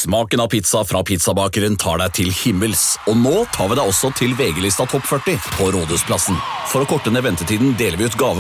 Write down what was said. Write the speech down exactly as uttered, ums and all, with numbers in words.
Smaken av pizza fra pizzabakeren tar deg til himmels, og nå tar vi deg også til V G-lista Topp førti på Rådhusplassen. For å korte ned ventetiden deler vi ut gave